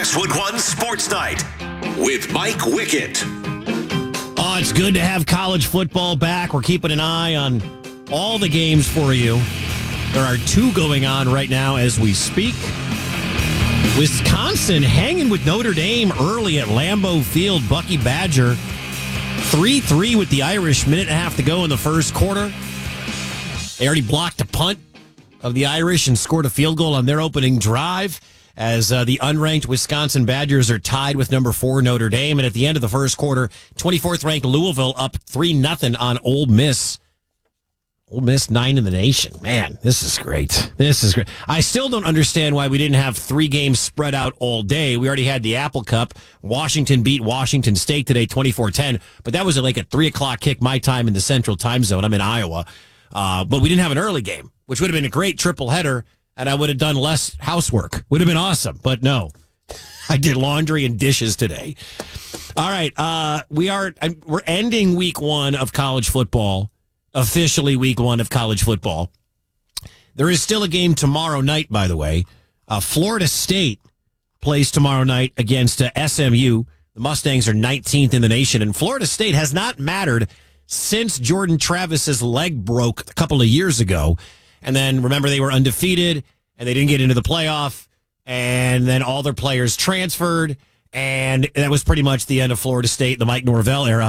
Westwood One Sports Night with Mike Wickett. Oh, it's good to have college football back. We're keeping an eye on all the games for you. There are two going on right now as we speak. Wisconsin hanging with Notre Dame early at Lambeau Field. Bucky Badger 3-3 with the Irish. Minute and a half to go in the first quarter. They already blocked a punt of the Irish and scored a field goal on their opening drive as the unranked Wisconsin Badgers are tied with number 4 Notre Dame. And at the end of the first quarter, 24th ranked Louisville up 3-0 on Ole Miss. Ole Miss 9 in the nation. Man, this is great. This is great. I still don't understand why we didn't have 3 games spread out all day. We already had the Apple Cup. Washington beat Washington State today 24-10, but that was like a 3 o'clock kick my time in the Central Time Zone. I'm in Iowa. But we didn't have an early game, which would have been a great triple header, and I would have done less housework. Would have been awesome, but no. I did laundry and dishes today. All right, we're ending week 1 of college football, officially week 1 of college football. There is still a game tomorrow night, by the way. Florida State plays tomorrow night against SMU. The Mustangs are 19th in the nation, and Florida State has not mattered since Jordan Travis's leg broke a couple of years ago. And then, remember, they were undefeated, and they didn't get into the playoff, and then all their players transferred, and that was pretty much the end of Florida State, the Mike Norvell era.